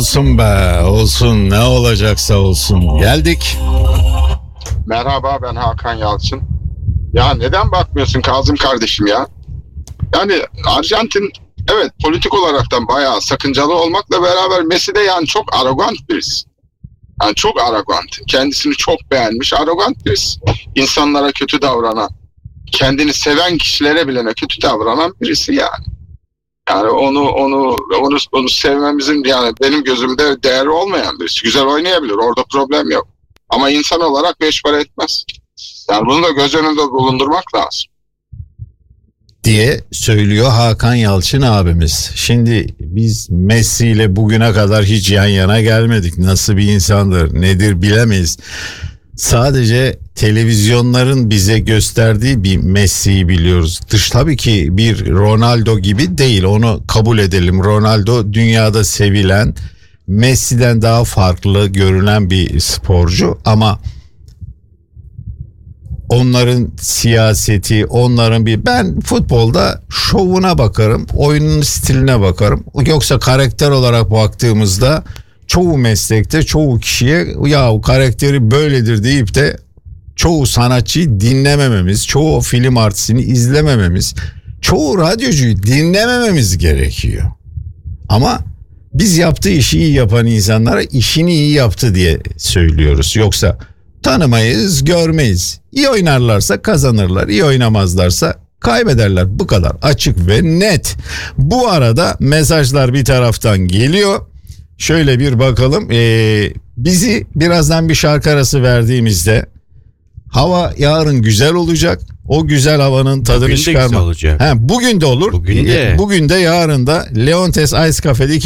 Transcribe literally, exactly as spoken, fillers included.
Olsun be, olsun, ne olacaksa olsun. Geldik. Merhaba, ben Hakan Yalçın. Ya neden bakmıyorsun Kazım kardeşim ya? Yani Arjantin evet politik olaraktan bayağı sakıncalı olmakla beraber Messi de yani çok arrogant birisi. Yani çok arrogant. Kendisini çok beğenmiş arrogant birisi. İnsanlara kötü davranan, kendini seven kişilere bile kötü davranan birisi yani. Yani onu onu onu onu sevmemizin yani benim gözümde değeri olmayan birisi. Güzel oynayabilir. Orada problem yok. Ama insan olarak beş para etmez. Yani bunu da göz önünde bulundurmak lazım. Diye söylüyor Hakan Yalçın abimiz. Şimdi biz Messi ile bugüne kadar hiç yan yana gelmedik. Nasıl bir insandır, nedir bilemeyiz. Sadece televizyonların bize gösterdiği bir Messi'yi biliyoruz. Dış tabii ki bir Ronaldo gibi değil, onu kabul edelim. Ronaldo dünyada sevilen, Messi'den daha farklı görünen bir sporcu ama onların siyaseti, onların bir ben futbolda şovuna bakarım, oyunun stiline bakarım. Yoksa karakter olarak baktığımızda çoğu meslekte çoğu kişiye ya o karakteri böyledir deyip de çoğu sanatçıyı dinlemememiz, çoğu film artistini izlemememiz, çoğu radyocuyu dinlemememiz gerekiyor. Ama biz yaptığı işi iyi yapan insanlara işini iyi yaptı diye söylüyoruz. Yoksa tanımayız, görmeyiz. İyi oynarlarsa kazanırlar, iyi oynamazlarsa kaybederler. Bu kadar açık ve net. Bu arada mesajlar bir taraftan geliyor. Şöyle bir bakalım. Ee, bizi birazdan bir şarkı arası verdiğimizde hava yarın güzel olacak. O güzel havanın tadını Bugün de çıkarmak. güzel olacak. He, bugün de olur. Bugün de. Bugün de yarın da Leontes Ice Cafe'de